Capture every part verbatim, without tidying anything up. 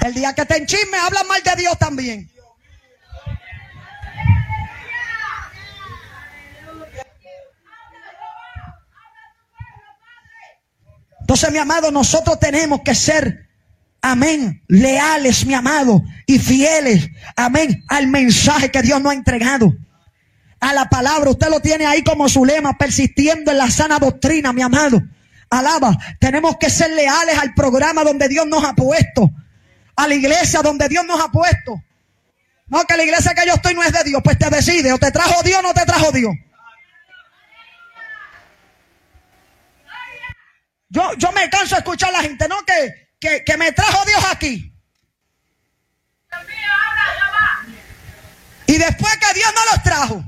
El día que te enchisme, hablan mal de Dios también. Entonces, mi amado, nosotros tenemos que ser, amén, leales, mi amado, y fieles, amén, al mensaje que Dios nos ha entregado. A la palabra, usted lo tiene ahí como su lema, persistiendo en la sana doctrina, mi amado. Alaba, tenemos que ser leales al programa donde Dios nos ha puesto. A la iglesia donde Dios nos ha puesto. No, que la iglesia que yo estoy no es de Dios, pues te decide, o te trajo Dios o no te trajo Dios. Yo, yo me canso de escuchar a la gente, no, que, que, que me trajo Dios aquí. Y después que Dios no los trajo.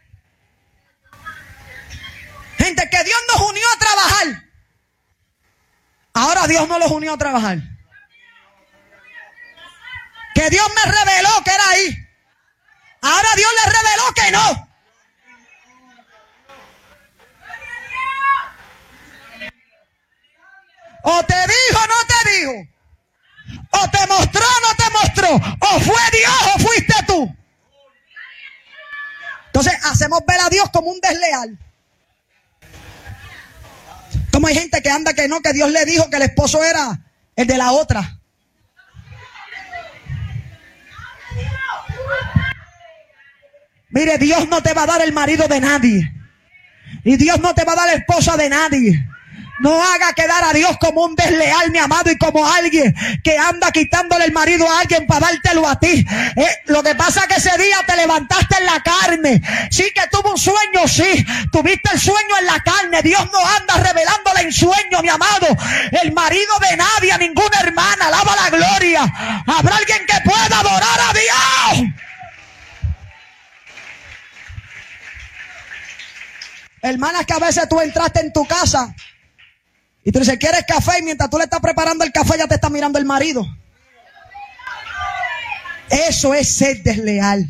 Gente, que Dios nos unió a trabajar. Ahora Dios no los unió a trabajar. Que Dios me reveló que era ahí. Ahora Dios les reveló que no. O te dijo o no te dijo. O te mostró o no te mostró. O fue Dios o fuiste tú. Entonces hacemos ver a Dios como un desleal. Como hay gente que anda que no, que Dios le dijo que el esposo era el de la otra. Mire, Dios no te va a dar el marido de nadie. Y Dios no te va a dar la esposa de nadie. No haga quedar a Dios como un desleal, mi amado, y como alguien que anda quitándole el marido a alguien para dártelo a ti. Eh, lo que pasa es que ese día te levantaste en la carne. Sí que tuvo un sueño, sí. Tuviste el sueño en la carne. Dios no anda revelándole en sueño, mi amado. El marido de nadie, a ninguna hermana. Alaba la gloria. Habrá alguien que pueda adorar a Dios. Hermanas, que a veces tú entraste en tu casa y tú dices, ¿quieres café? Y mientras tú le estás preparando el café, ya te está mirando el marido. Eso es ser desleal.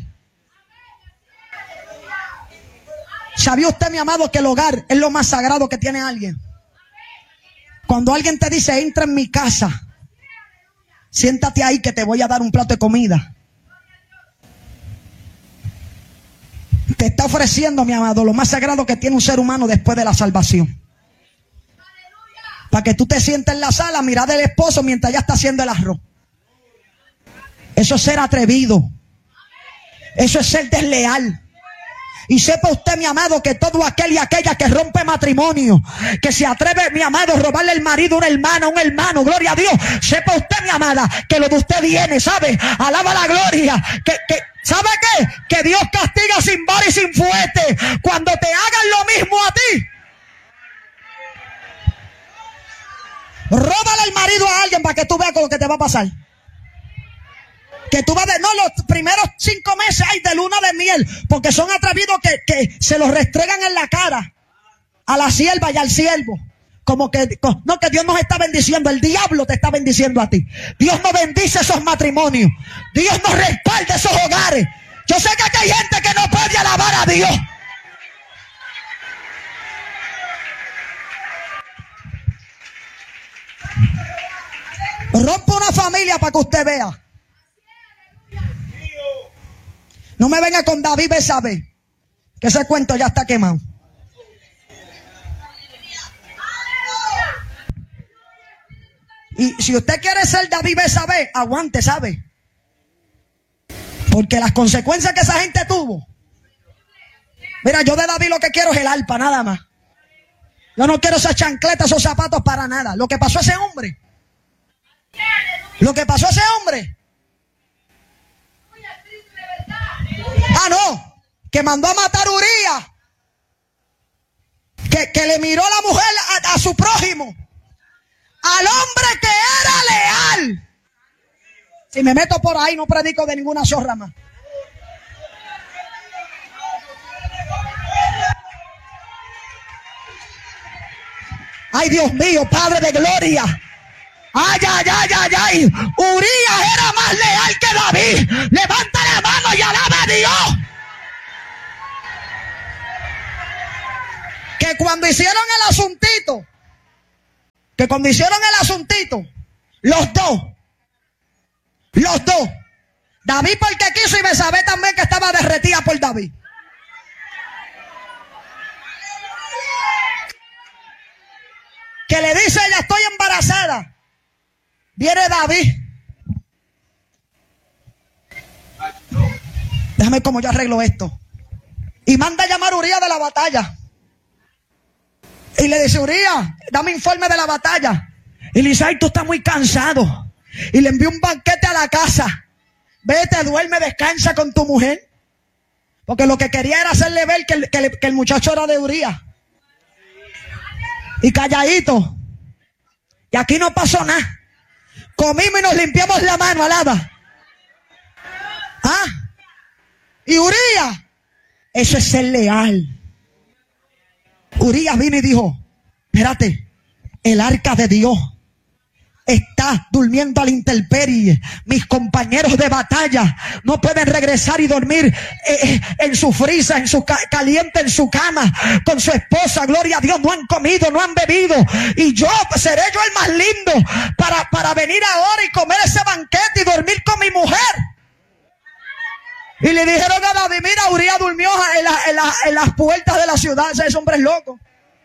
¿Sabía usted, mi amado, que el hogar es lo más sagrado que tiene alguien? Cuando alguien te dice, entra en mi casa, siéntate ahí que te voy a dar un plato de comida. Te está ofreciendo, mi amado, lo más sagrado que tiene un ser humano después de la salvación. Para que tú te sientes en la sala, mirar del esposo mientras ya está haciendo el arroz. Eso es ser atrevido. Eso es ser desleal. Y sepa usted, mi amado, que todo aquel y aquella que rompe matrimonio, que se atreve, mi amado, a robarle el marido a una hermana, a un hermano, gloria a Dios. Sepa usted, mi amada, que lo de usted viene, ¿sabe? Alaba la gloria. Que, que, ¿sabe qué? Que Dios castiga sin vara y sin fuete cuando te hagan lo mismo a ti. Róbale el marido a alguien para que tú veas con lo que te va a pasar. Que tú vas de, no, los primeros cinco meses hay de luna de miel, porque son atrevidos que, que se los restregan en la cara a la sierva y al siervo. Como que, no, que Dios nos está bendiciendo, el diablo te está bendiciendo a ti. Dios no bendice esos matrimonios. Dios no respalda esos hogares. Yo sé que aquí hay gente que no puede alabar a Dios. Rompa una familia para que usted vea. No me venga con David Betsabé, que ese cuento ya está quemado. Y si usted quiere ser David Betsabé, aguante, ¿sabe? Porque las consecuencias que esa gente tuvo. Mira, yo de David lo que quiero es el arpa, nada más. Yo no quiero esas chancletas, esos zapatos para nada. Lo que pasó a ese hombre. Lo que pasó a ese hombre. Ah, no. Que mandó a matar a Urías. Que, que le miró a la mujer a, a su prójimo. Al hombre que era leal. Si me meto por ahí, no predico de ninguna zorra más. Ay, Dios mío, Padre de gloria. Ay, ay, ay, ay, ay. Urías era más leal que David. Levanta la mano y alaba a Dios. Que cuando hicieron el asuntito, que cuando hicieron el asuntito, los dos, Los dos. David porque quiso y Betsabé también, que estaba derretida por David. Que le dice ella, estoy embarazada. Viene David. Déjame ver cómo yo arreglo esto. Y manda a llamar a Urías de la batalla. Y le dice, Urías, dame informe de la batalla. Y le dice, ay, tú estás muy cansado. Y le envió un banquete a la casa. Vete, duerme, descansa con tu mujer. Porque lo que quería era hacerle ver que el, que el, que el muchacho era de Urías. Y calladito. Y aquí no pasó nada. Comimos y nos limpiamos la mano, alaba. ¿Ah? Y Urías, eso es ser leal. Urías vino y dijo, espérate, el arca de Dios está durmiendo a la intemperie. Mis compañeros de batalla no pueden regresar y dormir eh, en su frisa, en su ca caliente en su cama con su esposa. Gloria a Dios, no han comido, no han bebido. Y yo seré yo el más lindo para, para venir ahora y comer ese banquete y dormir con mi mujer. Y le dijeron a David, mira, Urías durmió en, la, en, la, en las puertas de la ciudad. Ese hombre es loco.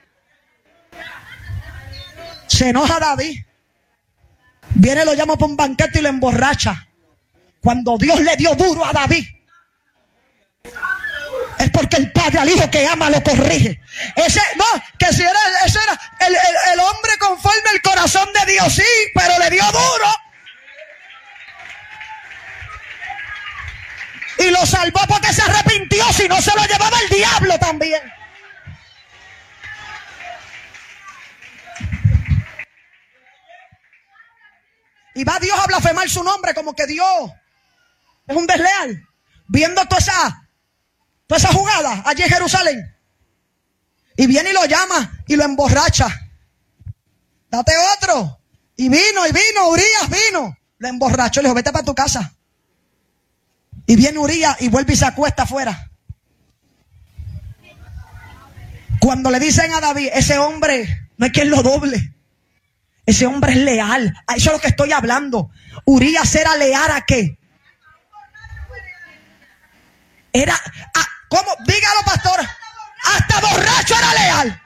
Se enoja David. Viene, lo llama para un banquete y lo emborracha. Cuando Dios le dio duro a David, es porque el padre al hijo que ama lo corrige. Ese, no, que si era, ese era el, el, el hombre conforme al corazón de Dios, sí, pero le dio duro. Y lo salvó porque se arrepintió, si no se lo llevaba el diablo también. Y va Dios a blasfemar su nombre como que Dios es un desleal. Viendo toda esa, toda esa jugada allí en Jerusalén. Y viene y lo llama y lo emborracha. Date otro. Y vino, y vino, Urías vino. Lo emborrachó, le dijo, vete para tu casa. Y viene Urías y vuelve y se acuesta afuera. Cuando le dicen a David, ese hombre no es quien lo doble. Ese hombre es leal. A eso es lo que estoy hablando. Urías era leal ¿a qué? Era, a, ¿cómo? Dígalo, pastor. Hasta borracho era leal.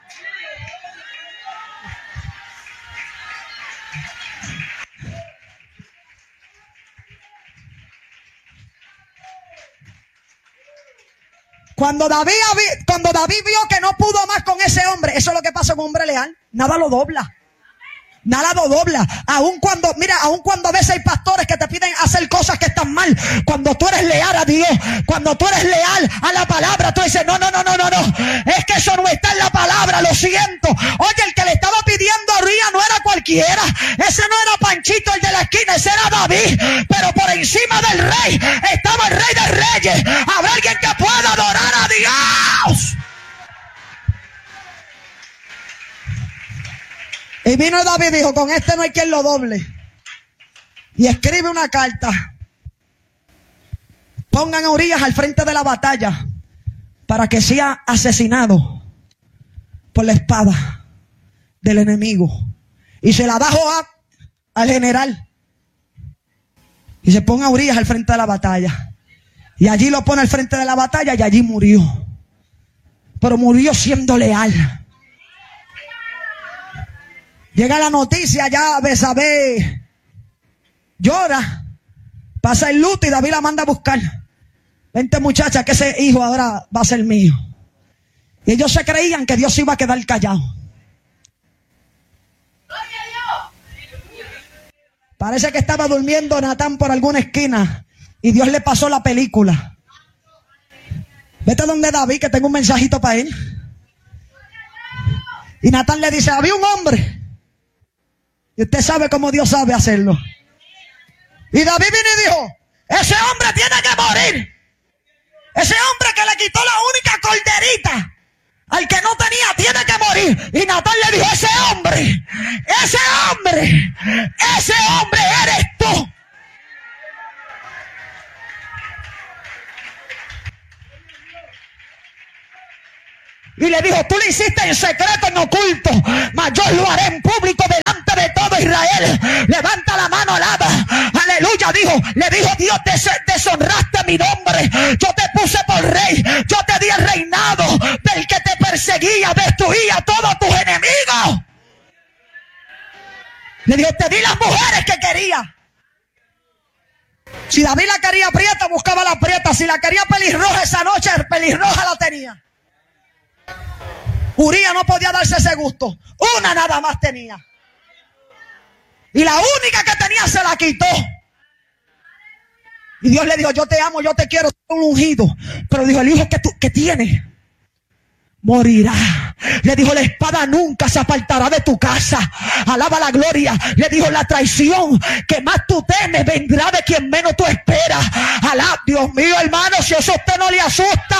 Cuando David, cuando David vio que no pudo más con ese hombre, eso es lo que pasa con un hombre leal. Nada lo dobla. Nada lo dobla. Aun cuando, mira, aun cuando a veces hay pastores que te piden hacer cosas que están mal. Cuando tú eres leal a Dios, cuando tú eres leal a la palabra, tú dices, no, no, no, no, no, no. Es que eso no está en la palabra, lo siento. Oye, el que le estaba pidiendo a Urías no era cualquiera. Ese no era Panchito, el de la esquina, ese era David. Pero por encima del rey estaba el rey de reyes. Habrá alguien que pueda adorar a Dios. Y vino David y dijo, con este no hay quien lo doble. Y escribe una carta. Pongan a Urías al frente de la batalla para que sea asesinado por la espada del enemigo. Y se la da Joab al general. Y se pone a Urías al frente de la batalla. Y allí lo pone al frente de la batalla y allí murió. Pero murió siendo leal. Llega la noticia, ya Betsabé llora, pasa el luto y David la manda a buscar. Vente muchacha, que ese hijo ahora va a ser mío. Y ellos se creían que Dios iba a quedar callado. Parece que estaba durmiendo Natán por alguna esquina y Dios le pasó la película. Vete donde David, que tengo un mensajito para él. Y Natán le dice, había un hombre. Y usted sabe cómo Dios sabe hacerlo. Y David vino y dijo, ese hombre tiene que morir. Ese hombre que le quitó la única corderita al que no tenía, tiene que morir. Y Natán le dijo, ese hombre, ese hombre, ese hombre eres tú. Y le dijo, tú lo hiciste en secreto, en oculto, mas yo lo haré en público delante de todo Israel. Levanta la mano, alaba, aleluya. Dijo, Le dijo: Dios, des deshonraste mi nombre. Yo te puse por rey. Yo te di el reinado del que te perseguía, destruía a todos tus enemigos. Le dijo: te di las mujeres que quería. Si David la quería prieta, buscaba la prieta. Si la quería pelirroja esa noche, pelirroja la tenía. Uría no podía darse ese gusto. Una nada más tenía. Y la única que tenía se la quitó. Y Dios le dijo: yo te amo, yo te quiero, soy un ungido. Pero dijo: el hijo que, tú, que tienes morirá. Le dijo: la espada nunca se apartará de tu casa. Alaba la gloria. Le dijo: la traición que más tú temes vendrá de quien menos tú esperas. Alaba, Dios mío, hermano, si eso a usted no le asusta.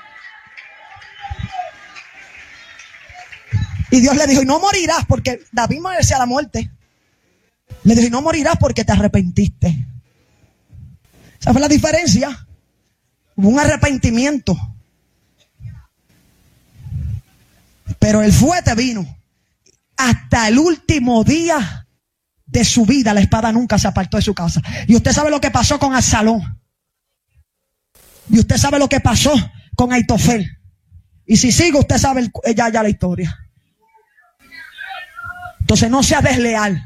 Y Dios le dijo: y no morirás, porque David merecía la muerte. Le dijo: y no morirás porque te arrepentiste. ¿Sabes la diferencia? Hubo un arrepentimiento. Pero el fuerte vino. Hasta el último día de su vida, la espada nunca se apartó de su casa. Y usted sabe lo que pasó con Absalón. Y usted sabe lo que pasó con Aitofel. Y si sigue, usted sabe el, ya, ya la historia. Entonces no sea desleal.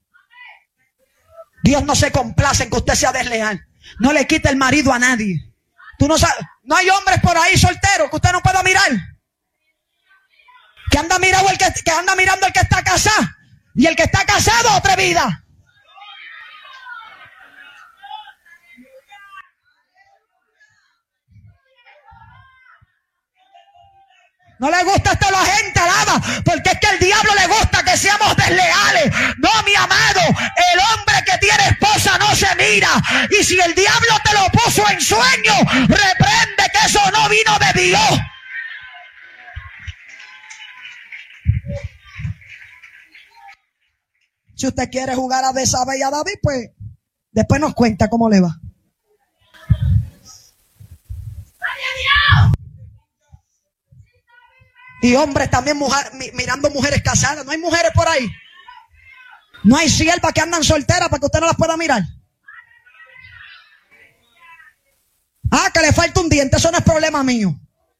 Dios no se complace en que usted sea desleal. No le quite el marido a nadie. Tú no sabes, no hay hombres por ahí solteros que usted no pueda mirar. Que anda mirando el que, que anda mirando el que está casado. Y el que está casado, otra vida. No le gusta esto a la gente, alaba, porque es que al diablo le gusta que seamos desleales. No, mi amado, el hombre que tiene esposa no se mira. Y si el diablo te lo puso en sueño, reprende que eso no vino de Dios. Si usted quiere jugar a Betsabé y a David, pues después nos cuenta cómo le va. Y hombres también mujer, mirando mujeres casadas. ¿No hay mujeres por ahí? ¿No hay siervas que andan solteras para que usted no las pueda mirar? Ah, que le falta un diente, eso no es problema mío.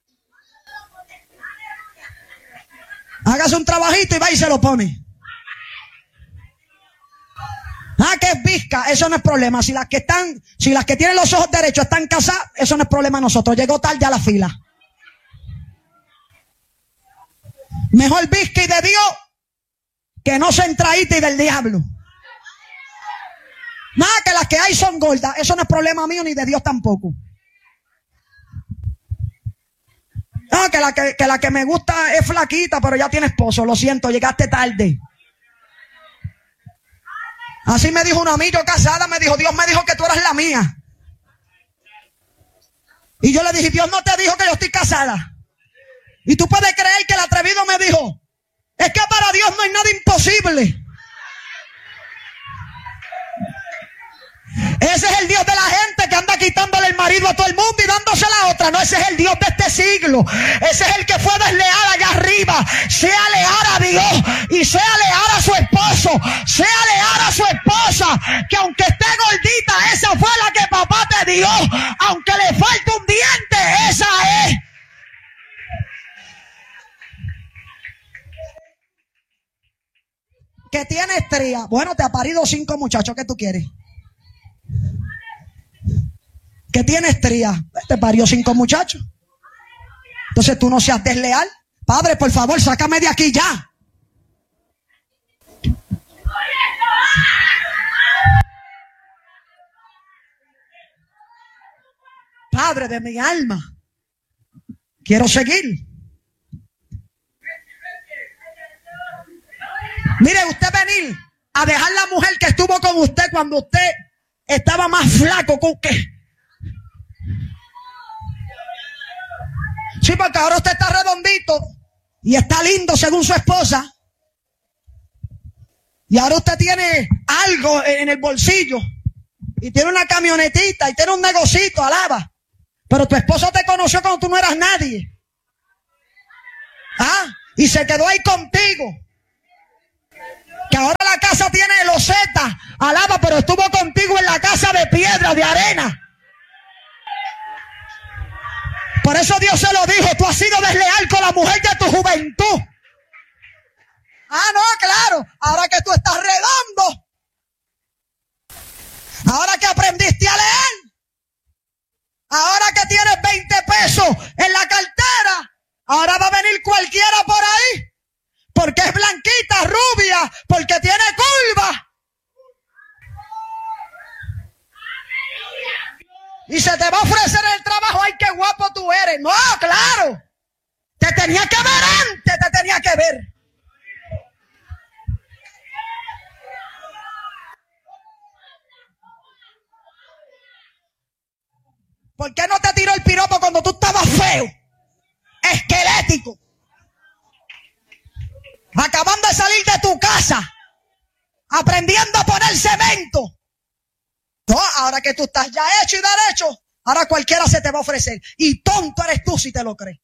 Hágase un trabajito y va y se lo pone. Ah, que es visca, eso no es problema. Si las que están, si las que tienen los ojos derechos están casadas, eso no es problema de nosotros. Llegó tarde a la fila. Mejor visca y de Dios que no centradita y del diablo. Nada, que las que hay son gordas. Eso no es problema mío ni de Dios tampoco. No, que la que, que la que me gusta es flaquita, pero ya tiene esposo. Lo siento, llegaste tarde. Así me dijo una amiga casada, me dijo: Dios me dijo que tú eras la mía. Y yo le dije: Dios no te dijo que yo estoy casada. Y tú puedes creer que el atrevido me dijo: es que para Dios no hay nada imposible. Ese es el Dios de la gente que anda quitándole el marido a todo el mundo y dándose la otra. No, ese es el Dios de este siglo. Ese es el que fue desleal allá arriba. Sea leal a Dios y sea leal a su esposo. Sea leal a su esposa, que aunque esté gordita, esa fue la que papá te dio. Aunque le falte un diente, esa es. Que tiene estría. Bueno, te ha parido cinco muchachos. ¿Qué tú quieres? Que tiene estría. Te parió cinco muchachos. Entonces tú no seas desleal. Padre, por favor, sácame de aquí ya. Padre de mi alma, quiero seguir. Mire, usted venir a dejar la mujer que estuvo con usted cuando usted estaba más flaco con que. Sí, porque ahora usted está redondito y está lindo según su esposa. Y ahora usted tiene algo en el bolsillo y tiene una camionetita y tiene un negocito, alaba. Pero tu esposo te conoció cuando tú no eras nadie. Ah, y se quedó ahí contigo. Que ahora la casa tiene loseta, alaba, pero estuvo contigo en la casa de piedra. piedra, de arena. Por eso Dios se lo dijo, tú has sido desleal con la mujer de tu juventud. Ah, no, claro, ahora que tú estás redondo, ahora que aprendiste a leer, ahora que tienes veinte pesos en la cartera, ahora va a venir cualquiera por ahí, porque es blanquita, rubia, porque tiene curva. Y se te va a ofrecer el trabajo. ¡Ay, qué guapo tú eres! No, claro. Te tenía que ver antes, te tenía que ver. ¿Por qué no te tiró el piropo cuando tú estabas feo? Esquelético. Acabando de salir de tu casa. Aprendiendo a poner cemento. No, ahora que tú estás ya hecho y derecho, ahora cualquiera se te va a ofrecer. Y tonto eres tú si te lo crees.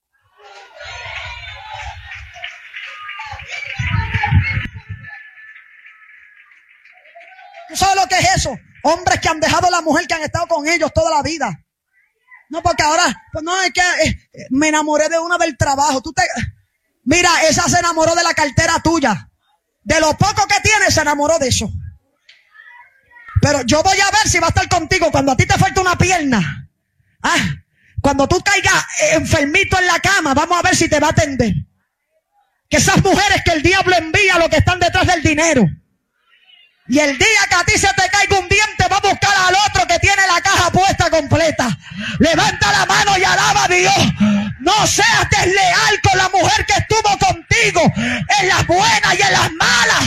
¿Tú sabes lo que es eso? Hombres que han dejado a la mujer que han estado con ellos toda la vida. No, porque ahora, pues no, es que eh, me enamoré de una del trabajo. Tú te, mira, esa se enamoró de la cartera tuya. De lo poco que tiene, se enamoró de eso. Pero yo voy a ver si va a estar contigo cuando a ti te falta una pierna. Ah, cuando tú caigas enfermito en la cama, vamos a ver si te va a atender. Que esas mujeres que el diablo envía, lo que están detrás del dinero. Y el día que a ti se te caiga un diente, va a buscar al otro que tiene la caja puesta completa. Levanta la mano y alaba a Dios. No seas desleal con la mujer que estuvo contigo en las buenas y en las malas.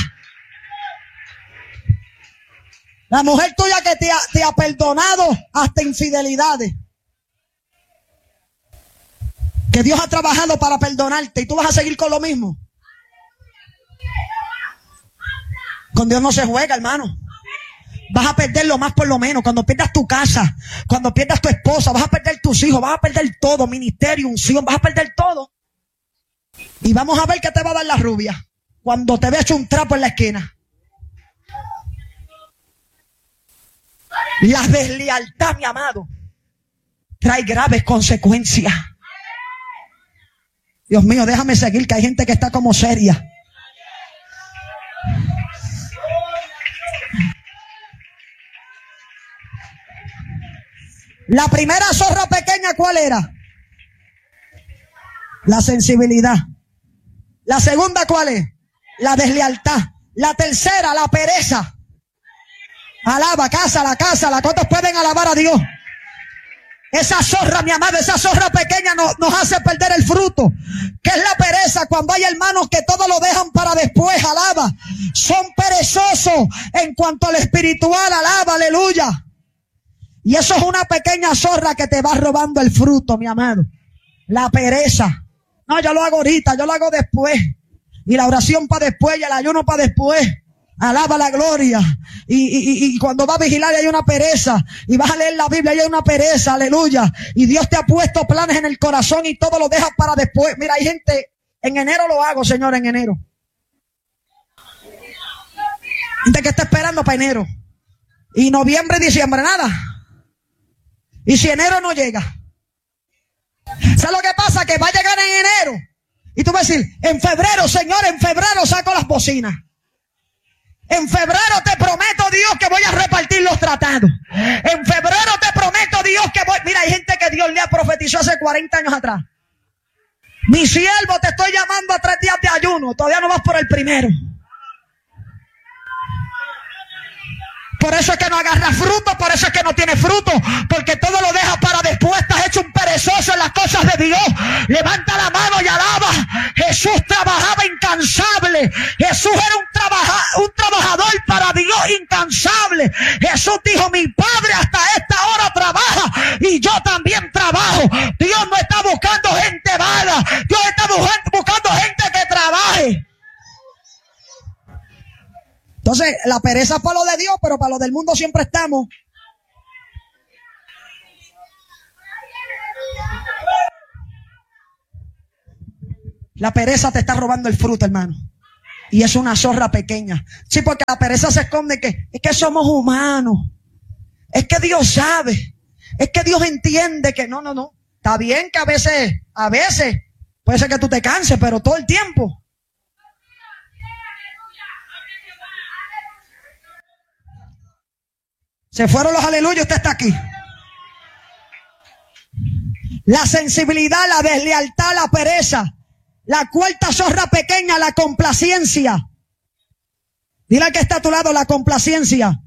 La mujer tuya que te ha, te ha perdonado hasta infidelidades. Que Dios ha trabajado para perdonarte y tú vas a seguir con lo mismo. Con Dios no se juega, hermano. Vas a perder lo más por lo menos. Cuando pierdas tu casa, cuando pierdas tu esposa, vas a perder tus hijos, vas a perder todo, ministerio, unción, vas a perder todo. Y vamos a ver qué te va a dar la rubia cuando te veas un trapo en la esquina. La deslealtad, mi amado, trae graves consecuencias. Dios mío, déjame seguir, que hay gente que está como seria. La primera zorra pequeña, ¿cuál era? La sensibilidad. La segunda, ¿cuál es? La deslealtad. La tercera, la pereza. Alaba, casa, la casa, las cosas pueden alabar a Dios. Esa zorra, mi amado, esa zorra pequeña nos, nos hace perder el fruto. ¿Qué es la pereza? Cuando hay hermanos que todo lo dejan para después, alaba. Son perezosos en cuanto al espiritual, alaba, aleluya. Y eso es una pequeña zorra que te va robando el fruto, mi amado. La pereza. No, yo lo hago ahorita, yo lo hago después. Y la oración para después y el ayuno para después. Alaba la gloria. Y, y, y cuando va a vigilar hay una pereza. Y vas a leer la Biblia y hay una pereza. Aleluya. Y Dios te ha puesto planes en el corazón y todo lo dejas para después. Mira, hay gente, en enero lo hago, Señor, en enero. Gente que está esperando para enero. Y noviembre, diciembre, nada. Y si enero no llega. ¿Sabes lo que pasa? Que va a llegar en enero. Y tú vas a decir, en febrero, Señor, en febrero saco las bocinas. En febrero te prometo, Dios, que voy a repartir los tratados. En febrero te prometo, Dios, que voy... Mira, hay gente que Dios le ha profetizado hace cuarenta años atrás. Mi siervo, te estoy llamando a tres días de ayuno. Todavía no vas por el primero. Por eso es que no agarra fruto, por eso es que no tiene fruto, porque todo lo deja para después. Estás hecho un perezoso en las cosas de Dios. Levanta la mano y alaba. Jesús trabajaba incansable. Jesús era un, trabaja, un trabajador para Dios incansable. Jesús dijo, mi Padre hasta esta hora trabaja y yo también trabajo. Dios no está buscando gente vaga. Dios está buscando gente que trabaje. Entonces, la pereza es para lo de Dios, pero para lo del mundo siempre estamos. La pereza te está robando el fruto, hermano. Y es una zorra pequeña. Sí, porque la pereza se esconde que es que somos humanos. Es que Dios sabe. Es que Dios entiende que no, no, no. Está bien que a veces, a veces, puede ser que tú te canses, pero todo el tiempo. Se fueron los aleluyas, usted está aquí. La sensibilidad, la deslealtad, la pereza. La cuarta zorra pequeña, la complacencia. Dile al que está a tu lado, la complacencia.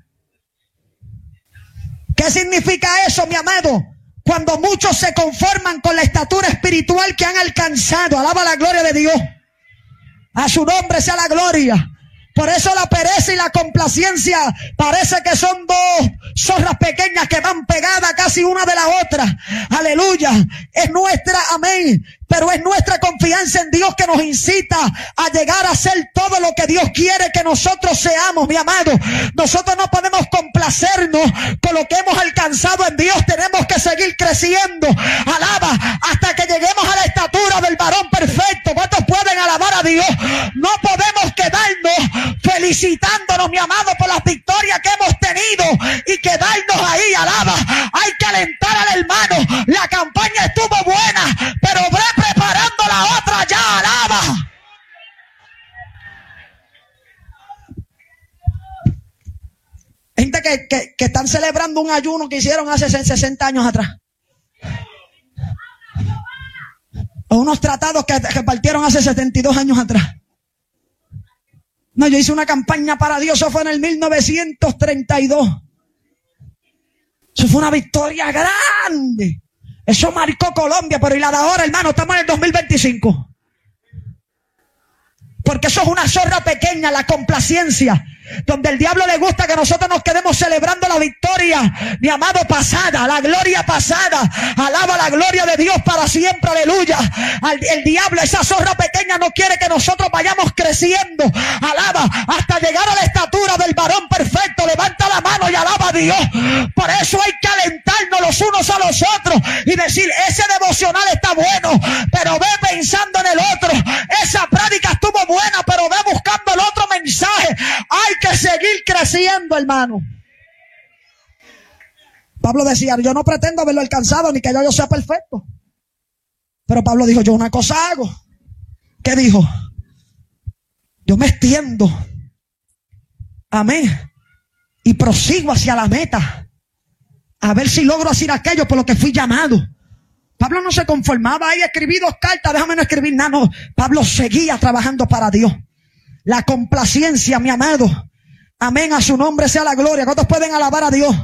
¿Qué significa eso, mi amado? Cuando muchos se conforman con la estatura espiritual que han alcanzado. Alaba la gloria de Dios. A su nombre sea la gloria. Por eso la pereza y la complacencia parece que son dos zorras pequeñas que van pegadas casi una de la otra. Aleluya. Es nuestra, amén. Pero es nuestra confianza en Dios que nos incita a llegar a ser todo lo que Dios quiere que nosotros seamos, mi amado. Nosotros no podemos complacernos con lo que hemos alcanzado en Dios. Tenemos que seguir creciendo. Alaba hasta que lleguemos a la estatura del varón perfecto. ¿Cuántos pueden alabar a Dios? No podemos quedarnos felicitándonos, mi amado, por las victorias que hemos tenido y quedarnos ahí. Alaba. Hay que alentar al hermano. La campaña estuvo buena, pero ve preparando la otra ya. Alaba. Gente que, que, que están celebrando un ayuno que hicieron hace sesenta años atrás. O unos tratados que, que partieron hace setenta y dos años atrás. No, yo hice una campaña para Dios, eso fue en el mil novecientos treinta y dos. Eso fue una victoria grande. Eso marcó Colombia, pero y la de ahora, hermano, estamos en el dos mil veinticinco. Porque eso es una zorra pequeña, la complacencia, donde el diablo le gusta que nosotros nos quedemos celebrando la victoria, mi amado, pasada, la gloria pasada. Alaba la gloria de Dios para siempre, aleluya. Al, el diablo, esa zorra pequeña, no quiere que nosotros vayamos creciendo. Alaba hasta llegar a la estatura del varón perfecto. Levanta la mano y alaba a Dios. Por eso hay que alentarnos los unos a los otros y decir, ese devocional está bueno, pero ve pensando en el otro. Esa prédica estuvo buena, pero ve buscando el otro mensaje. Hay que seguir creciendo, hermano. Pablo decía, yo no pretendo haberlo alcanzado ni que yo, yo sea perfecto. Pero Pablo dijo, yo una cosa hago. ¿Qué dijo? Yo me extiendo. Amén. Y prosigo hacia la meta. A ver si logro hacer aquello por lo que fui llamado. Pablo no se conformaba ahí, escribí dos cartas, déjame no escribir nada. No, Pablo seguía trabajando para Dios. La complacencia, mi amado. Amén, a su nombre sea la gloria. ¿Cuántos pueden alabar a Dios?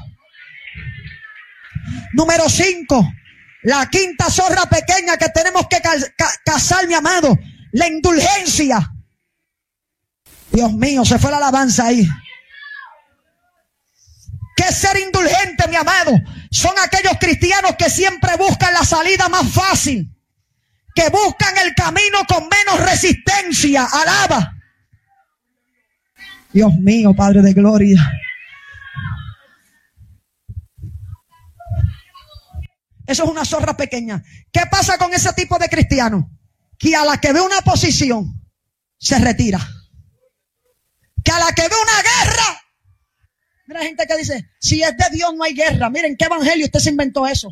Número cinco. La quinta zorra pequeña que tenemos que ca- ca- cazar, mi amado. La indulgencia. Dios mío, se fue la alabanza ahí. ¿Qué es ser indulgente, mi amado? Son aquellos cristianos que siempre buscan la salida más fácil. Que buscan el camino con menos resistencia. Alaba. Dios mío, Padre de gloria. Eso es una zorra pequeña. ¿Qué pasa con ese tipo de cristianos? Que a la que ve una posición, se retira. Que a la que ve una guerra. Mira, hay gente que dice, si es de Dios no hay guerra. Miren, ¿qué evangelio usted se inventó eso?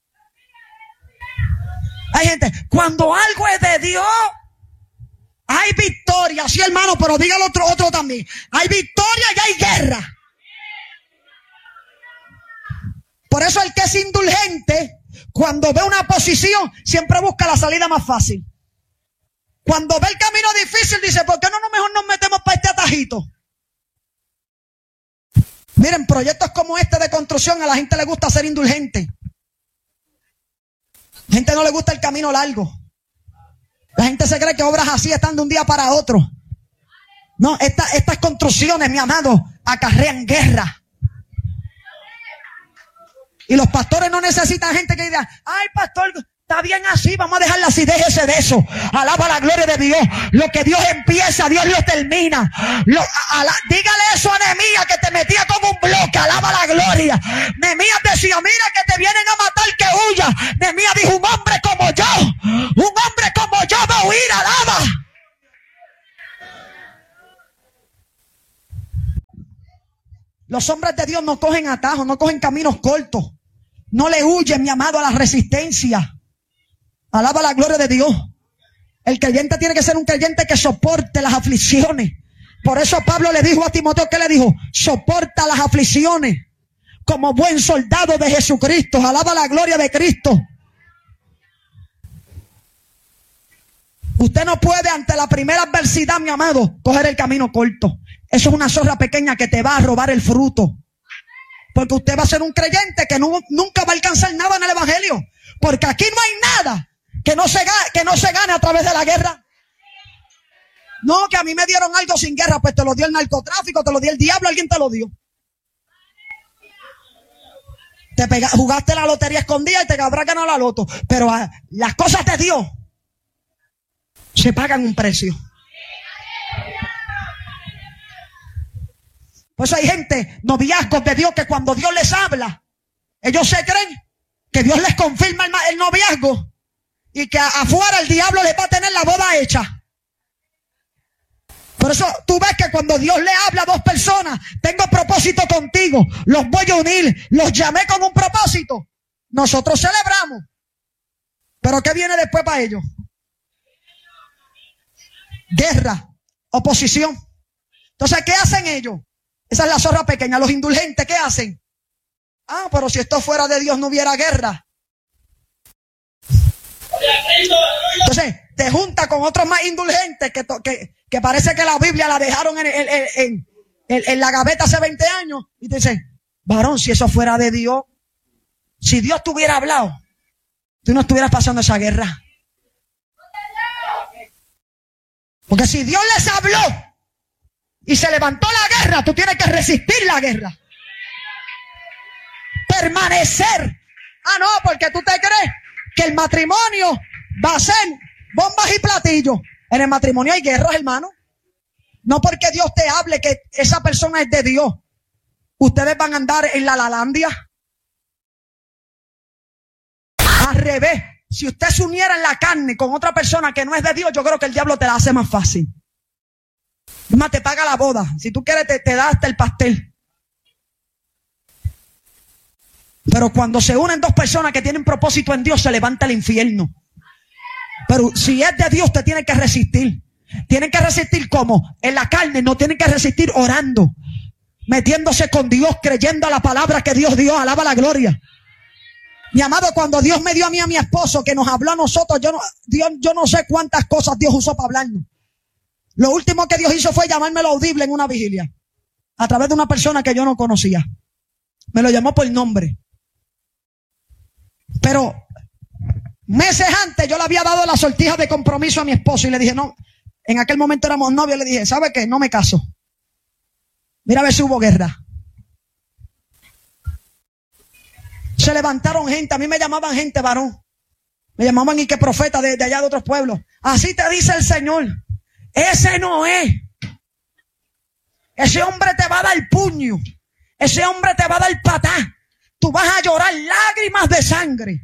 Hay gente, cuando algo es de Dios, hay victoria. Sí, hermano, pero dígalo otro, otro también. Hay victoria y hay guerra. Por eso el que es indulgente, cuando ve una posición, siempre busca la salida más fácil. Cuando ve el camino difícil, dice, ¿por qué no, no mejor nos metemos para este atajito? Miren, proyectos como este de construcción, a la gente le gusta ser indulgente. A la gente no le gusta el camino largo. La gente se cree que obras así están de un día para otro. No, esta, estas construcciones, mi amado, acarrean guerra. Y los pastores no necesitan gente que diga, ay, pastor, está bien así, vamos a dejarla así, déjese de eso. Alaba la gloria de Dios. Lo que Dios empieza, Dios lo termina. Lo, a, a la, dígale eso a Nehemías, que te metía como un bloque. Alaba la gloria. Nehemías decía, mira que te vienen a matar, que huya. Nehemías dijo, un hombre como yo, un hombre como yo va a huir. Alaba. Los hombres de Dios no cogen atajos, no cogen caminos cortos. No le huyen, mi amado, a la resistencia. Alaba la gloria de Dios. El creyente tiene que ser un creyente que soporte las aflicciones. Por eso Pablo le dijo a Timoteo, ¿qué le dijo? Soporta las aflicciones como buen soldado de Jesucristo. Alaba la gloria de Cristo. Usted no puede ante la primera adversidad, mi amado, coger el camino corto. Eso es una zorra pequeña que te va a robar el fruto. Porque usted va a ser un creyente que no, nunca va a alcanzar nada en el evangelio. Porque aquí no hay nada que no se gane, que no se gane a través de la guerra. No, que a mí me dieron algo sin guerra, pues te lo dio el narcotráfico, te lo dio el diablo, alguien te lo dio. Te pega, jugaste la lotería escondida y te habrá ganado la loto. Pero ah, las cosas de Dios se pagan un precio. Por eso hay gente, noviazgos de Dios, que cuando Dios les habla, ellos se creen que Dios les confirma el, el noviazgo y que afuera el diablo les va a tener la boda hecha. Por eso tú ves que cuando Dios le habla a dos personas, tengo propósito contigo, los voy a unir, los llamé con un propósito. Nosotros celebramos. Pero ¿qué viene después para ellos? Guerra, oposición. Entonces, ¿qué hacen ellos? Esa es la zorra pequeña. Los indulgentes, ¿qué hacen? Ah, pero si esto fuera de Dios no hubiera guerra. Entonces, te junta con otros más indulgentes que, que, que parece que la Biblia la dejaron en, en, en, en, en la gaveta hace veinte años. Y te dicen, varón, si eso fuera de Dios, si Dios te hubiera hablado, tú no estuvieras pasando esa guerra. Porque si Dios les habló y se levantó la guerra, tú tienes que resistir la guerra. Permanecer. Ah, no, porque tú te crees que el matrimonio va a ser bombas y platillos. En el matrimonio hay guerras, hermano. No porque Dios te hable que esa persona es de Dios, ustedes van a andar en la lalandia. Al revés. Si usted se uniera en la carne con otra persona que no es de Dios, yo creo que el diablo te la hace más fácil. Es más, te paga la boda. Si tú quieres, te, te da hasta el pastel. Pero cuando se unen dos personas que tienen propósito en Dios, se levanta el infierno. Pero si es de Dios, usted tiene que resistir. Tienen que resistir ¿cómo? En la carne, no tienen que resistir orando, metiéndose con Dios, creyendo a la palabra que Dios dio. Alaba la gloria. Mi amado, cuando Dios me dio a mí a mi esposo, que nos habló a nosotros, yo no, Dios, yo no sé cuántas cosas Dios usó para hablarnos. Lo último que Dios hizo fue llamármelo audible en una vigilia, a través de una persona que yo no conocía. Me lo llamó por nombre. Pero meses antes yo le había dado la sortija de compromiso a mi esposo y le dije, no, en aquel momento éramos novios, le dije, ¿sabe qué? No me caso. Mira a ver si hubo guerra. Se levantaron gente, a mí me llamaban gente varón. Me llamaban y que profeta de, de allá de otros pueblos. Así te dice el Señor. Ese no es. Ese hombre te va a dar puño. Ese hombre te va a dar patá. Tú vas a llorar lágrimas de sangre.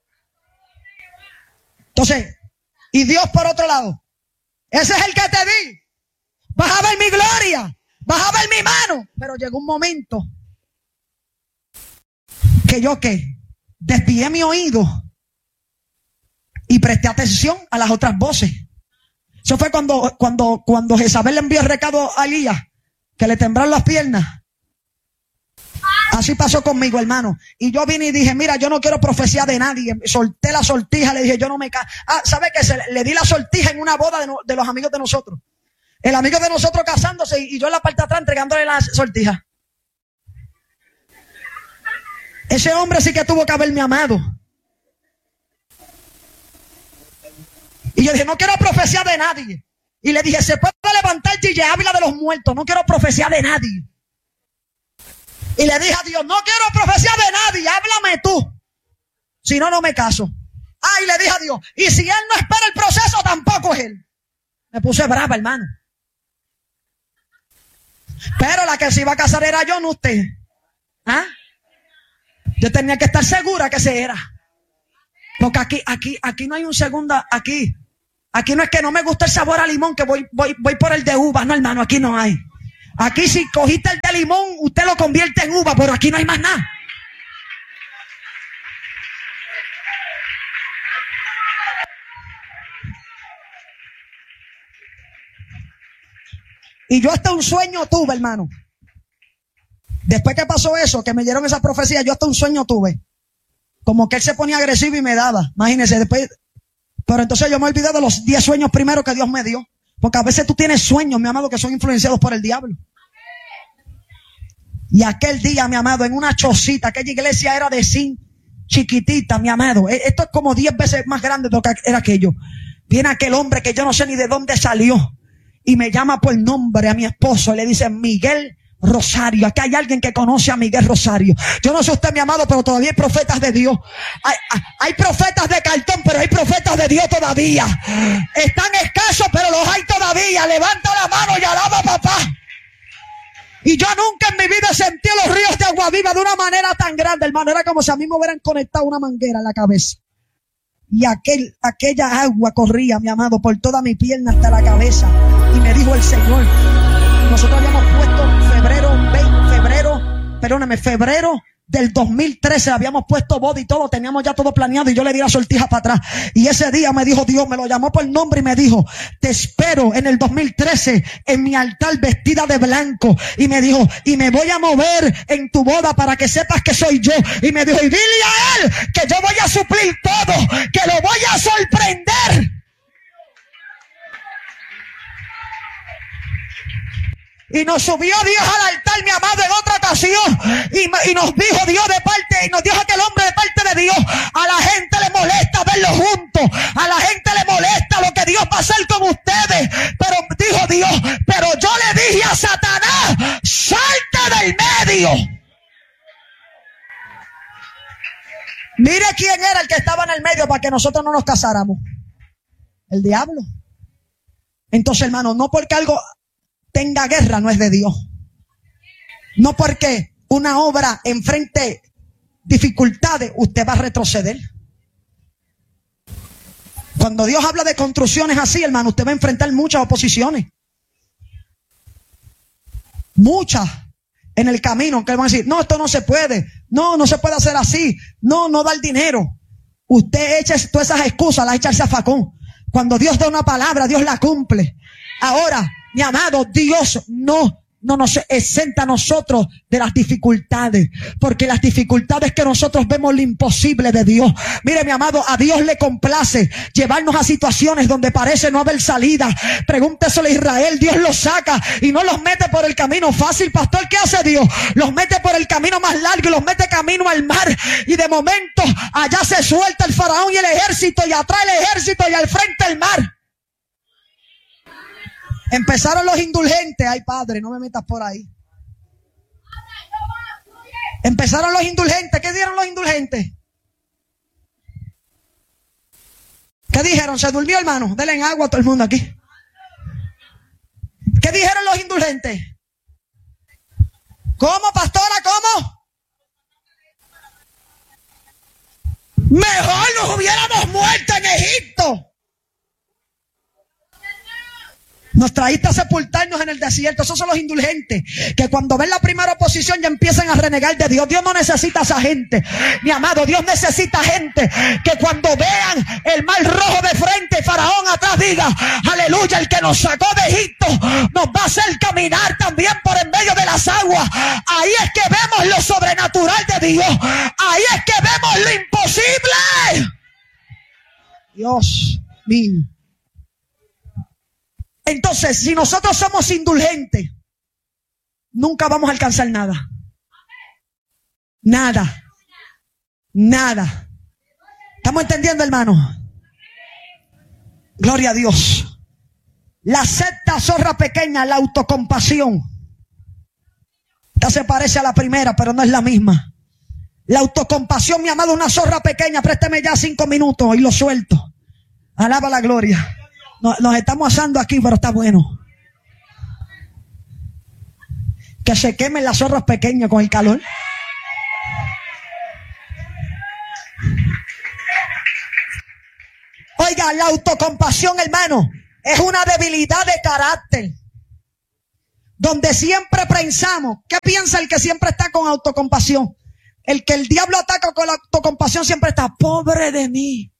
Entonces, y Dios por otro lado. Ese es el que te di. Vas a ver mi gloria. Vas a ver mi mano. Pero llegó un momento que yo que desvié mi oído y presté atención a las otras voces. Eso fue cuando, cuando, cuando Jezabel le envió el recado a Elías, que le temblaron las piernas. Así pasó conmigo, hermano. Y yo vine y dije, mira, yo no quiero profecía de nadie. Solté la sortija, le dije, yo no me caso. Ah, ¿sabe qué? Se le, le di la sortija en una boda de, no, de los amigos de nosotros. El amigo de nosotros casándose y, y yo en la parte de atrás entregándole la sortija. Ese hombre sí que tuvo que haberme amado. Y yo dije, no quiero profecía de nadie. Y le dije, se puede levantar Gille Ávila de los muertos. No quiero profecía de nadie. Y le dije a Dios, no quiero profecía de nadie. Háblame tú. Si no, no me caso. Ah, y le dije a Dios, y si él no espera el proceso, tampoco es él. Me puse brava, hermano. Pero la que se iba a casar era yo, no usted. ¿Ah? Yo tenía que estar segura que se era. Porque aquí, aquí, aquí no hay un segundo, aquí. Aquí no es que no me gusta el sabor a limón, que voy, voy, voy por el de uva. No, hermano, aquí no hay. Aquí si cogiste el de limón, usted lo convierte en uva, pero aquí no hay más nada. Y yo hasta un sueño tuve, hermano. Después que pasó eso, que me dieron esa profecía, yo hasta un sueño tuve. Como que él se ponía agresivo y me daba. Imagínense, después. Pero entonces yo me olvidé de los diez sueños primero que Dios me dio. Porque a veces tú tienes sueños, mi amado, que son influenciados por el diablo. Y aquel día, mi amado, en una chocita, aquella iglesia era de zinc, chiquitita, mi amado. Esto es como diez veces más grande de lo que era aquello. Viene aquel hombre que yo no sé ni de dónde salió. Y me llama por nombre a mi esposo. Y le dice, Miguel Rosario. Aquí hay alguien que conoce a Miguel Rosario. Yo no sé usted, mi amado, pero todavía hay profetas de Dios. Hay, hay, hay profetas de cartón, pero hay profetas de Dios todavía. Están escasos, pero los hay todavía. Levanta la mano y alaba a papá. Y yo nunca en mi vida sentí los ríos de agua viva de una manera tan grande, hermano. Era como si a mí me hubieran conectado una manguera en la cabeza. Y aquel, aquella agua corría, mi amado, por toda mi pierna hasta la cabeza. Y me dijo el Señor, nosotros habíamos puesto febrero, veinte, febrero, perdóname, febrero del dos mil trece, habíamos puesto boda y todo, teníamos ya todo planeado y yo le di la sortija para atrás. Y ese día me dijo Dios, me lo llamó por nombre y me dijo, te espero en el dos mil trece en mi altar vestida de blanco. Y me dijo, y me voy a mover en tu boda para que sepas que soy yo. Y me dijo, y dile a él que yo voy a suplir todo, que lo voy a sorprender. Y nos subió Dios al altar, mi amado, en otra ocasión. Y, y nos dijo Dios de parte, y nos dijo aquel hombre de parte de Dios, a la gente le molesta verlo juntos. A la gente le molesta lo que Dios va a hacer con ustedes. Pero dijo Dios, pero yo le dije a Satanás, salte del medio. Mire quién era el que estaba en el medio para que nosotros no nos casáramos. El diablo. Entonces, hermano, no porque algo tenga guerra no es de Dios. No porque una obra enfrente dificultades usted va a retroceder. Cuando Dios habla de construcciones así, hermano, usted va a enfrentar muchas oposiciones. Muchas en el camino que van a decir, no, esto no se puede. No, no se puede hacer así. No, no da el dinero. Usted echa todas esas excusas, las echa al zafacón. Cuando Dios da una palabra, Dios la cumple. Ahora, mi amado, Dios no, no nos exenta a nosotros de las dificultades, porque las dificultades que nosotros vemos lo imposible de Dios. Mire, mi amado, a Dios le complace llevarnos a situaciones donde parece no haber salida. Pregúnteselo a Israel, Dios los saca y no los mete por el camino fácil. Pastor, ¿qué hace Dios? Los mete por el camino más largo y los mete camino al mar. Y de momento allá se suelta el faraón y el ejército, y atrás el ejército y al frente el mar. Empezaron los indulgentes. Ay, padre, no me metas por ahí. Empezaron los indulgentes. ¿Qué dijeron los indulgentes? ¿Qué dijeron? ¿Se durmió, hermano? Denle en agua a todo el mundo aquí. ¿Qué dijeron los indulgentes? ¿Cómo, pastora? ¿Cómo? Mejor nos hubiéramos muerto en Egipto. Nos traíste a sepultarnos en el desierto. Esos son los indulgentes, que cuando ven la primera oposición ya empiezan a renegar de Dios. Dios no necesita a esa gente, mi amado. Dios necesita gente que cuando vean el mar rojo de frente, Faraón atrás, diga, aleluya, el que nos sacó de Egipto nos va a hacer caminar también por en medio de las aguas. Ahí es que vemos lo sobrenatural de Dios. Ahí es que vemos lo imposible. Dios mío. Entonces, si nosotros somos indulgentes, nunca vamos a alcanzar nada. Nada. Nada. ¿Estamos entendiendo, hermano? Gloria a Dios. La sexta zorra pequeña, la autocompasión. Esta se parece a la primera, pero no es la misma. La autocompasión, mi amado, una zorra pequeña. Présteme ya cinco minutos y lo suelto. Alaba la gloria. Nos, nos estamos asando aquí, pero está bueno. Que se quemen las zorras pequeñas con el calor. Oiga, la autocompasión, hermano, es una debilidad de carácter donde siempre pensamos. ¿Qué piensa el que siempre está con autocompasión? El que el diablo ataca con la autocompasión siempre está, pobre de mí.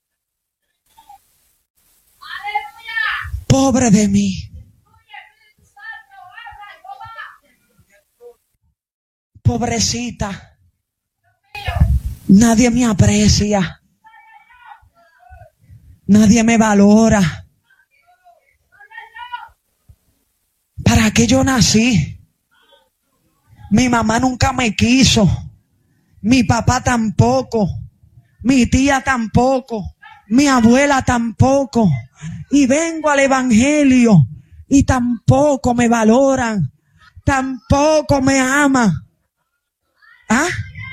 Pobre de mí. Pobrecita. Nadie me aprecia. Nadie me valora. ¿Para qué yo nací? Mi mamá nunca me quiso. Mi papá tampoco. Mi tía tampoco. Mi abuela tampoco. Y vengo al evangelio y tampoco me valoran. Tampoco me aman. ¿Ah?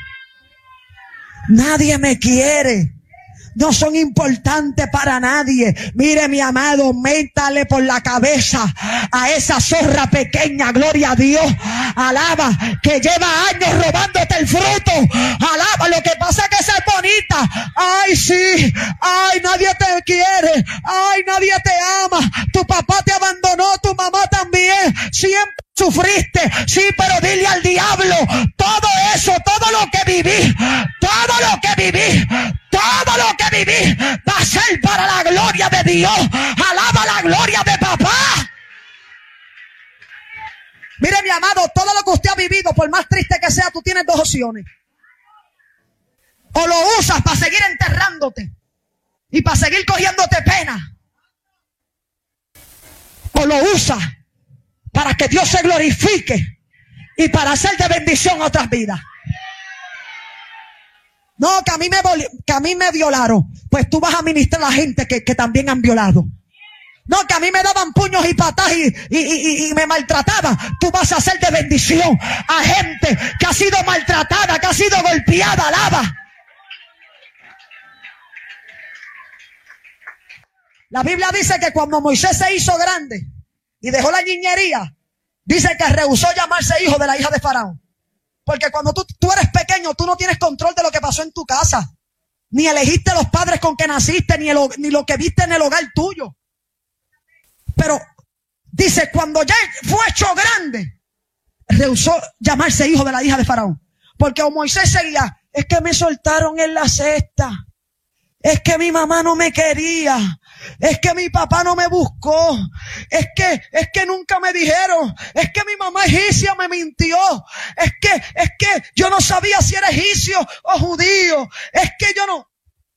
Nadie me quiere. No son importantes para nadie. Mire, mi amado, métale por la cabeza a esa zorra pequeña, gloria a Dios. Alaba, que lleva años robándote el fruto. Alaba, lo que pasa es que esa es bonita. Ay, sí. Ay, nadie te quiere. Ay, nadie te ama. Tu papá te abandonó, tu mamá también. Siempre sufriste. Sí, pero dile al diablo, todo eso, todo lo que viví, todo lo que viví, todo lo que viví va a ser para la gloria de Dios. Alaba la gloria de papá. Mire, mi amado, todo lo que usted ha vivido, por más triste que sea, tú tienes dos opciones. O lo usas para seguir enterrándote y para seguir cogiéndote pena, o lo usas para que Dios se glorifique y para hacer de bendición a otras vidas. No, que a mí me, que a mí me violaron. Pues tú vas a ministrar a la gente que, que también han violado. No, que a mí me daban puños y patas y, y, y, y me maltrataban. Tú vas a hacer de bendición a gente que ha sido maltratada, que ha sido golpeada. Alaba. La Biblia dice que cuando Moisés se hizo grande y dejó la niñería, dice que rehusó llamarse hijo de la hija de Faraón. Porque cuando tú, tú eres pequeño, tú no tienes control de lo que pasó en tu casa. Ni elegiste los padres con que naciste, ni, el, ni lo que viste en el hogar tuyo. Pero dice, cuando ya fue hecho grande, rehusó llamarse hijo de la hija de Faraón. Porque Moisés seguía, es que me soltaron en la cesta. Es que mi mamá no me quería. Es que mi papá no me buscó. Es que, es que nunca me dijeron. Es que mi mamá egipcia me mintió. Es que, es que yo no sabía si era egipcio o judío. Es que yo no.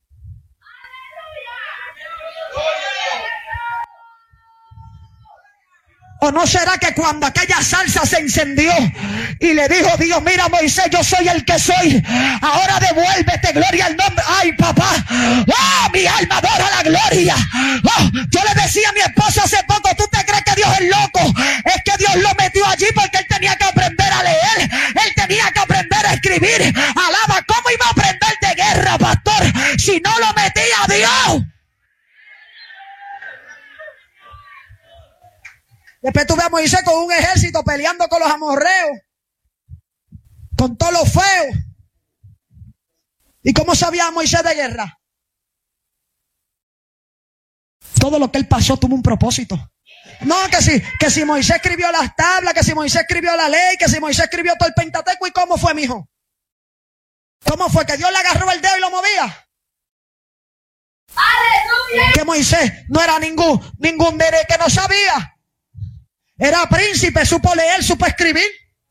¿O no será que cuando aquella salsa se encendió y le dijo Dios, mira Moisés, yo soy el que soy, ahora devuélvete, gloria al nombre? Ay, papá, oh, mi alma adora la gloria. Oh, yo le decía a mi esposa hace poco, ¿tú te crees que Dios es loco? Es que Dios lo metió allí porque él tenía que aprender a leer, él tenía que aprender a escribir. Alaba, ¿cómo iba a aprender de guerra, pastor, si no lo metía Dios? Después tú ves a Moisés con un ejército peleando con los amorreos, con todos los feos. ¿Y cómo sabía Moisés de guerra? Todo lo que él pasó tuvo un propósito. No, que si, que si Moisés escribió las tablas, que si Moisés escribió la ley, que si Moisés escribió todo el Pentateuco. ¿Y cómo fue, mijo? ¿Cómo fue? ¿Que Dios le agarró el dedo y lo movía? ¡Aleluya! Que Moisés no era ningún, ningún nene que no sabía. Era príncipe, supo leer, supo escribir.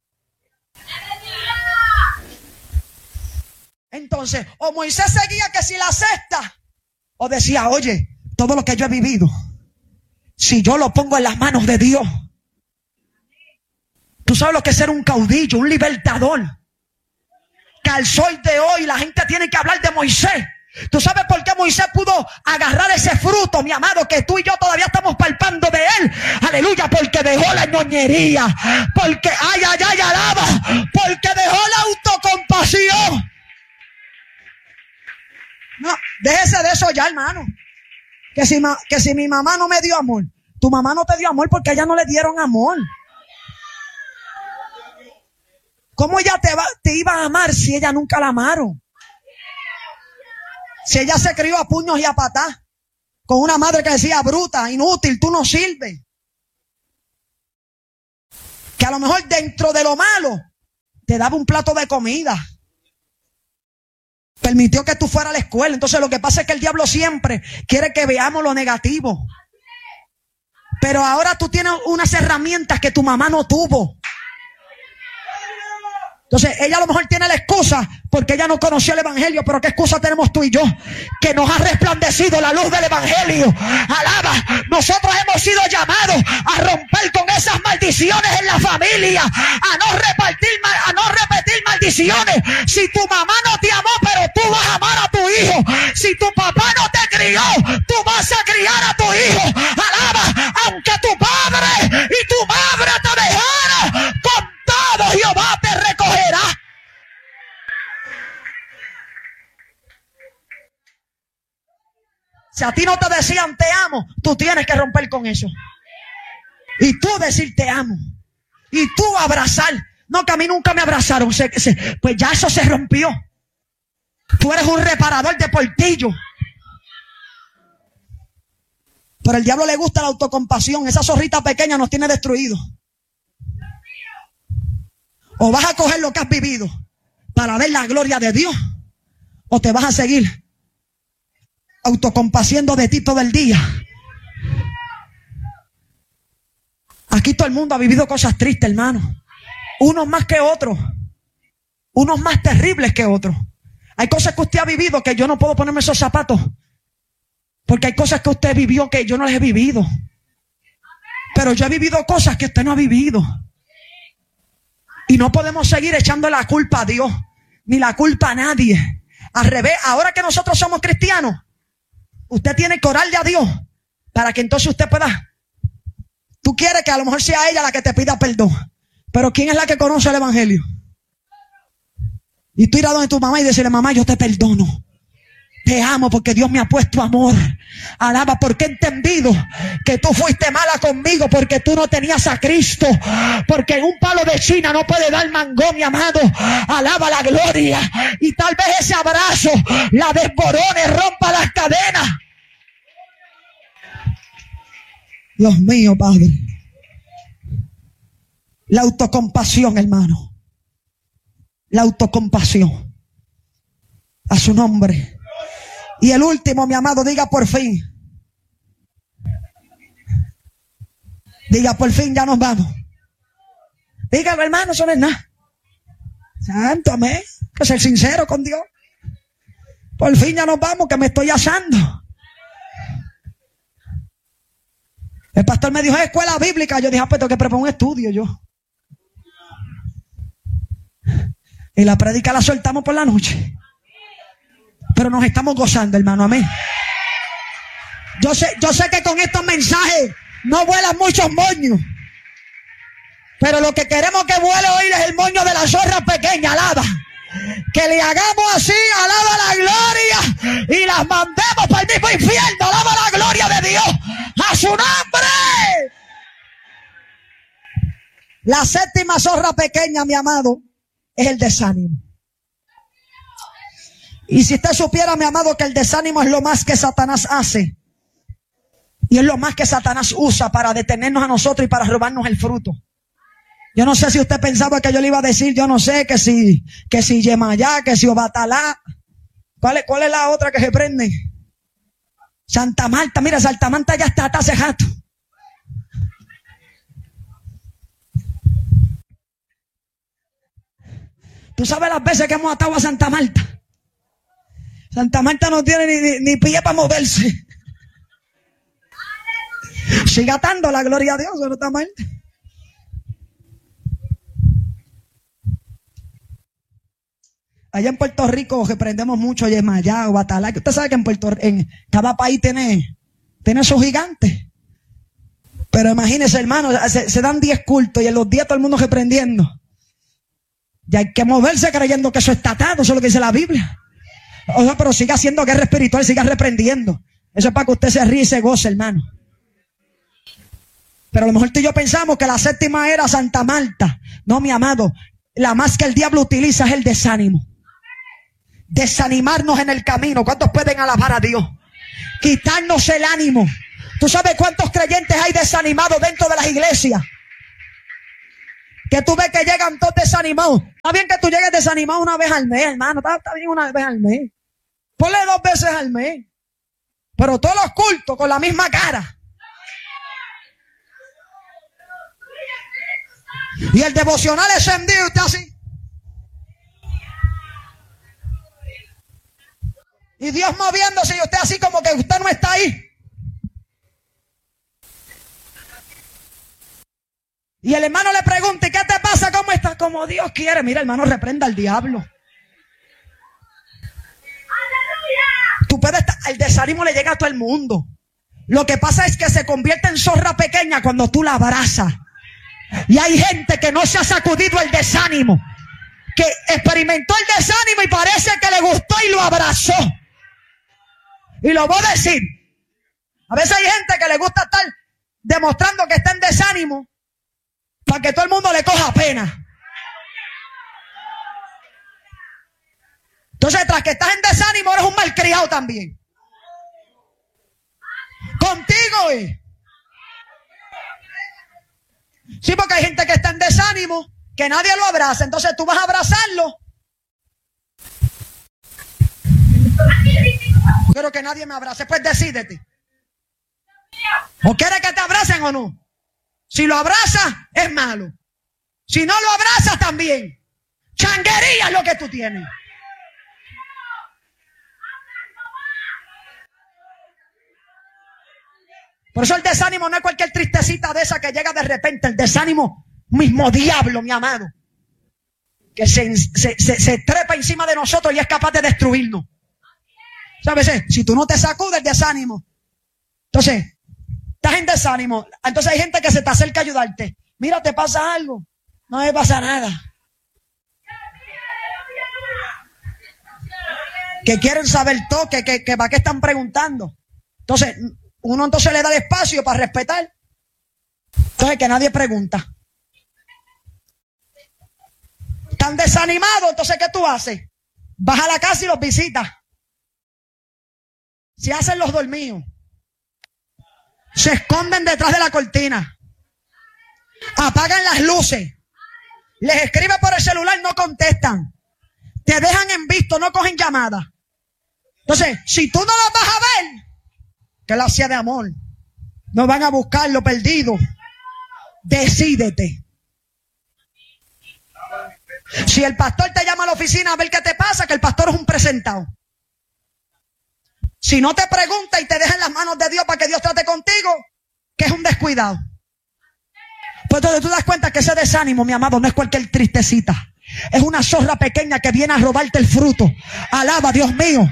Entonces, o Moisés seguía que si la cesta, o decía, oye, todo lo que yo he vivido, si yo lo pongo en las manos de Dios. Tú sabes lo que es ser un caudillo, un libertador. Que al sol de hoy la gente tiene que hablar de Moisés. ¿Tú sabes por qué Moisés pudo agarrar ese fruto, mi amado, que tú y yo todavía estamos palpando de él? Aleluya, porque dejó la ñoñería, porque, ay, ay, ay, alaba, porque dejó la autocompasión. No, déjese de eso ya, hermano. Que si, que si mi mamá no me dio amor, tu mamá no te dio amor porque a ella no le dieron amor. ¿Cómo ella te, va, te iba a amar si ella nunca la amaron? Si ella se crió a puños y a patás, con una madre que decía, bruta, inútil, tú no sirves. que a lo mejor dentro de lo malo te daba un plato de comida. Permitió que tú fueras a la escuela. Entonces lo que pasa es que el diablo siempre quiere que veamos lo negativo. Pero ahora tú tienes unas herramientas que tu mamá no tuvo. Entonces ella a lo mejor tiene la excusa porque ella no conoció el evangelio. Pero ¿qué excusa tenemos tú y yo? Que nos ha resplandecido la luz del evangelio. Alaba. Nosotros hemos sido llamados a romper con esas maldiciones en la familia, a no repartir, a no repetir maldiciones. Si tu mamá no te amó, pero tú vas a amar a tu hijo. Si tu papá no te crió, tú vas a criar a tu hijo. Alaba. Aunque tu padre y tu madre te dejaran, con todo Jehová te recogerá. Si a ti no te decían te amo, tú tienes que romper con eso. Y tú decir te amo. Y tú abrazar. No, que a mí nunca me abrazaron. Se, se, pues ya eso se rompió. Tú eres un reparador de portillo. Pero al diablo le gusta la autocompasión. Esa zorrita pequeña nos tiene destruidos. O vas a coger lo que has vivido para ver la gloria de Dios, o te vas a seguir autocompasiendo de ti todo el día. Aquí todo el mundo ha vivido cosas tristes, hermano. Unos más que otros. Unos más terribles que otros. Hay cosas que usted ha vivido que yo no puedo ponerme esos zapatos. Porque hay cosas que usted vivió que yo no las he vivido. Pero yo he vivido cosas que usted no ha vivido. Y no podemos seguir echando la culpa a Dios, ni la culpa a nadie. Al revés, ahora que nosotros somos cristianos, usted tiene que orarle a Dios para que entonces usted pueda. Tú quieres que a lo mejor sea ella la que te pida perdón. Pero ¿quién es la que conoce el evangelio? Y tú ir a donde tu mamá y decirle, mamá, yo te perdono. Te amo porque Dios me ha puesto amor. Alaba, porque he entendido que tú fuiste mala conmigo porque tú no tenías a Cristo. Porque un palo de China no puede dar mango, mi amado. Alaba la gloria. Y tal vez ese abrazo la desborone, rompa las cadenas. Dios mío, Padre. La autocompasión, hermano. La autocompasión. A su nombre. Y el último, mi amado, diga por fin. Diga por fin, ya nos vamos. Dígalo, hermano, eso no es nada. Santo, amén. Hay que ser sincero con Dios. Por fin ya nos vamos, que me estoy asando. El pastor me dijo, es escuela bíblica. Yo dije, ah, pues tengo que preparar un estudio yo. Y la prédica la soltamos por la noche. Pero nos estamos gozando, hermano, amén. Yo sé, yo sé que con estos mensajes no vuelan muchos moños. Pero lo que queremos que vuele hoy es el moño de la zorra pequeña, alaba. Que le hagamos así, alaba la gloria, y las mandemos para el mismo infierno, alaba la gloria de Dios. A su nombre. La séptima zorra pequeña, mi amado, es el desánimo. Y si usted supiera, mi amado, que el desánimo es lo más que Satanás hace. Y es lo más que Satanás usa para detenernos a nosotros y para robarnos el fruto. Yo no sé si usted pensaba que yo le iba a decir, yo no sé, que si, que si Yemayá, que si Obatalá. ¿Cuál es, cuál es la otra que se prende? Santa Marta. Mira, Santa Marta ya está, está hace rato. Tú sabes las veces que hemos atado a Santa Marta. Santa Marta no tiene ni, ni, ni pie para moverse. Sigue atando, la gloria a Dios, no está mal. Allá en Puerto Rico reprendemos mucho Yemayá o Batalá. Usted sabe que en Puerto en cada país tiene, tiene sus gigantes. Pero imagínese, hermano, se, se dan diez cultos y en los diez todo el mundo reprendiendo. Y hay que moverse creyendo que eso está atado, eso es lo que dice la Biblia. O sea, pero siga haciendo guerra espiritual, siga reprendiendo. Eso es para que usted se ríe y se goce, hermano. Pero a lo mejor tú y yo pensamos que la séptima era Santa Marta. No, mi amado, la más que el diablo utiliza es el desánimo. Desanimarnos en el camino. ¿Cuántos pueden alabar a Dios? Quitarnos el ánimo. ¿Tú sabes cuántos creyentes hay desanimados dentro de las iglesias? que tú ves que llegan todos desanimados. Está bien que tú llegues desanimado una vez al mes, hermano. Está, está bien una vez al mes. Ponle dos veces al mes. Pero todos los cultos con la misma cara. Y el devocional es encendido y usted así. Y Dios moviéndose y usted así como que usted no está ahí. Y el hermano le pregunta, ¿y qué te pasa? ¿Cómo estás? Como Dios quiere. Mira, hermano, reprenda al diablo. Tú puedes estar, el desánimo le llega a todo el mundo. Lo que pasa es que se convierte en zorra pequeña cuando tú la abrazas. Y hay gente que no se ha sacudido el desánimo, que experimentó el desánimo y parece que le gustó y lo abrazó. Y lo voy a decir. A veces hay gente que le gusta estar demostrando que está en desánimo para que todo el mundo le coja pena. Entonces, tras que estás en desánimo, eres un malcriado también. Contigo es. Sí, porque hay gente que está en desánimo, que nadie lo abraza. Entonces tú vas a abrazarlo. Quiero que nadie me abrace. Pues decídete. ¿O quieres que te abracen o no? Si lo abrazas, es malo. Si no lo abrazas, también. Changuería es lo que tú tienes. Por eso el desánimo no es cualquier tristecita de esa que llega de repente. El desánimo, mismo diablo, mi amado, que se, se, se, se trepa encima de nosotros y es capaz de destruirnos. ¿Sabes? Si tú no te sacudes el desánimo, entonces, estás en desánimo. Entonces hay gente que se te acerca a ayudarte. Mira, ¿te pasa algo? No me pasa nada. Que quieren saber todo, que, que, que para qué están preguntando. Entonces, uno entonces le da el espacio para respetar. Entonces que nadie pregunta. Están desanimados, entonces ¿qué tú haces? Vas a la casa y los visitas. Se hacen los dormidos. Se esconden detrás de la cortina. Apagan las luces. Les escribe por el celular, no contestan. Te dejan en visto, no cogen llamadas. Entonces, si tú no los vas a ver, que la hacía de amor, no van a buscar lo perdido. Decídete. Si el pastor te llama a la oficina a ver qué te pasa, que el pastor es un presentado. Si no te pregunta y te deja en las manos de Dios para que Dios trate contigo, que es un descuidado. Pues entonces tú das cuenta que ese desánimo, mi amado, no es cualquier tristecita. Es una zorra pequeña que viene a robarte el fruto. Alaba, Dios mío.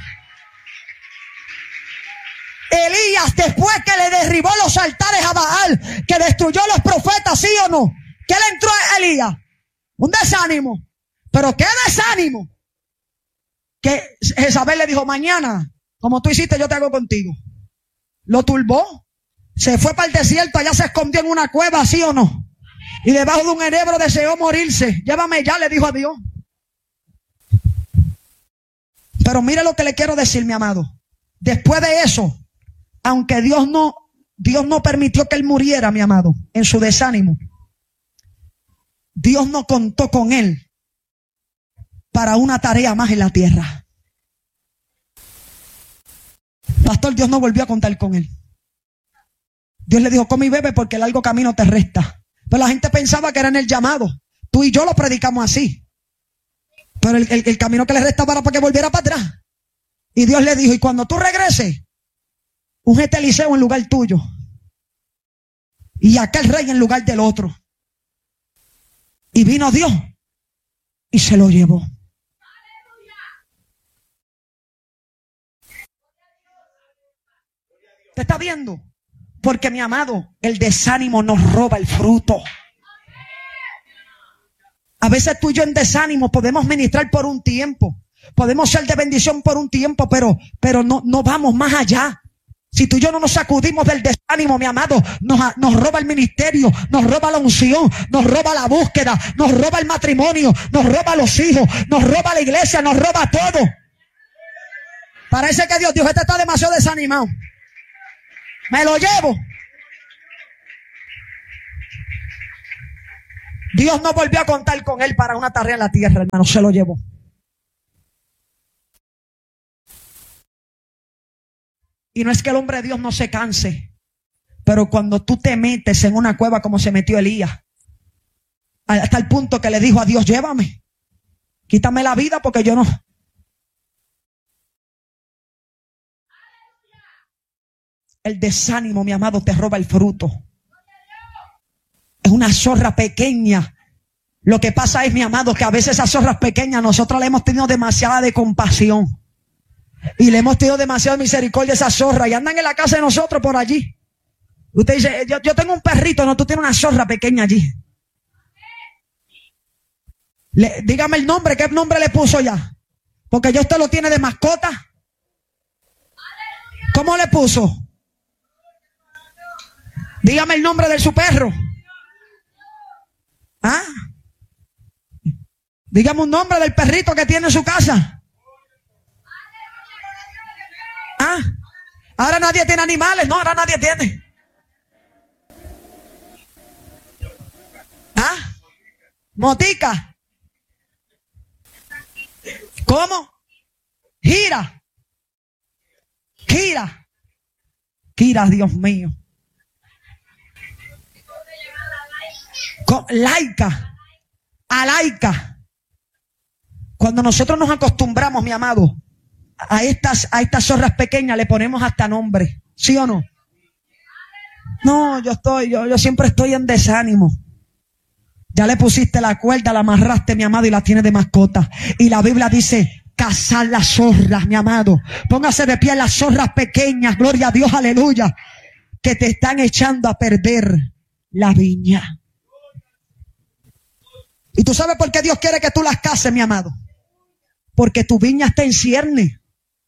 Elías, después que le derribó los altares a Baal, que destruyó a los profetas, ¿sí o no? ¿Qué le entró a Elías? Un desánimo. ¿Pero qué desánimo? Que Jezabel le dijo, mañana, como tú hiciste, yo te hago contigo. Lo turbó. Se fue para el desierto, allá se escondió en una cueva, ¿sí o no? Y debajo de un enebro deseó morirse. Llévame ya, le dijo a Dios. Pero mire lo que le quiero decir, mi amado. Después de eso, aunque Dios no, Dios no permitió que él muriera, mi amado, en su desánimo, Dios no contó con él para una tarea más en la tierra. Pastor, Dios no volvió a contar con él. Dios le dijo, come y bebe porque el largo camino te resta. Pero la gente pensaba que era en el llamado. Tú y yo lo predicamos así. Pero el, el, el camino que le resta para, para que volviera para atrás. Y Dios le dijo, y cuando tú regreses, ungete a Eliseo en lugar tuyo. Y aquel rey en lugar del otro. Y vino Dios y se lo llevó. ¿Te está viendo? Porque, mi amado, el desánimo nos roba el fruto. A veces tú y yo en desánimo podemos ministrar por un tiempo. Podemos ser de bendición por un tiempo, pero, pero no, no vamos más allá. Si tú y yo no nos sacudimos del desánimo, mi amado, nos, nos roba el ministerio, nos roba la unción, nos roba la búsqueda, nos roba el matrimonio, nos roba los hijos, nos roba la iglesia, nos roba todo. Parece que Dios, Dios este está demasiado desanimado. Me lo llevo. Dios no volvió a contar con él para una tarea en la tierra, hermano, se lo llevó. Y no es que el hombre de Dios no se canse, pero cuando tú te metes en una cueva como se metió Elías, hasta el punto que le dijo a Dios, llévame, quítame la vida porque yo no. El desánimo, mi amado, te roba el fruto. Es una zorra pequeña. Lo que pasa es, mi amado, que a veces esas zorras pequeñas nosotros le hemos tenido demasiada de compasión. Y le hemos tenido demasiada misericordia a esa zorra. Y andan en la casa de nosotros por allí. Usted dice, yo, yo tengo un perrito. No, tú tienes una zorra pequeña allí. Le, dígame el nombre. ¿Qué nombre le puso ya? Porque ya usted lo tiene de mascota. ¿Cómo le puso? Dígame el nombre de su perro. ¿Ah? Dígame un nombre del perrito que tiene en su casa. ¿Ah? Ahora nadie tiene animales. No, ahora nadie tiene. ¿Ah? Motica. ¿Cómo? Gira. Gira. Gira, Dios mío. Laica. A laica. Cuando nosotros nos acostumbramos, mi amado, a estas, a estas zorras pequeñas le ponemos hasta nombre. ¿Sí o no? No, yo estoy, yo, yo siempre estoy en desánimo. Ya le pusiste la cuerda, la amarraste, mi amado, y la tienes de mascota. Y la Biblia dice, cazar las zorras, mi amado. Póngase de pie las zorras pequeñas, gloria a Dios, aleluya, que te están echando a perder la viña. ¿Y tú sabes por qué Dios quiere que tú las cases, mi amado? Porque tu viña está en cierne.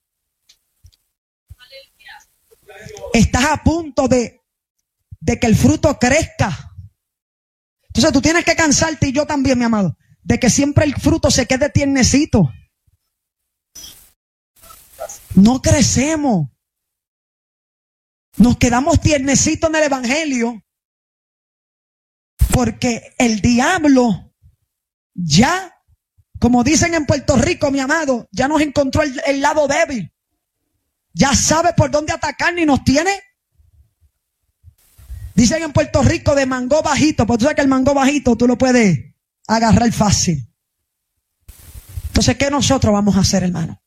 Estás a punto de, de que el fruto crezca. Entonces tú tienes que cansarte, y yo también, mi amado, de que siempre el fruto se quede tiernecito. No crecemos. Nos quedamos tiernecitos en el evangelio. Porque el diablo ya, como dicen en Puerto Rico, mi amado, ya nos encontró el, el lado débil. Ya sabe por dónde atacar y nos tiene. Dicen en Puerto Rico de mango bajito, porque tú sabes que el mango bajito tú lo puedes agarrar fácil. Entonces, ¿qué nosotros vamos a hacer, hermano?